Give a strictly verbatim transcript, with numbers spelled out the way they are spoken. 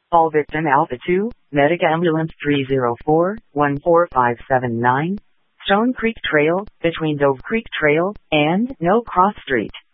All victim Alpha two, Medic Ambulance three zero four, one four five seven nine, Stone Creek Trail, between Dove Creek Trail and No Cross Street.